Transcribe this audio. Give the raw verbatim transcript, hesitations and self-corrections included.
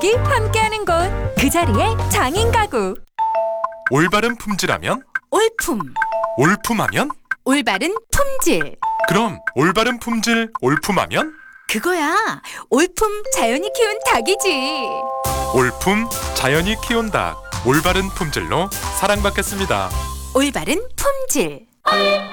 닭이 함께하는 곳, 그 자리에 장인 가구. 올바른 품질하면? 올품. 올품하면? 올바른 품질. 그럼 올바른 품질 올품하면? 그거야. 올품 자연이 키운 닭이지. 올품 자연이 키운 닭, 올바른 품질로 사랑받겠습니다. 올바른 품질.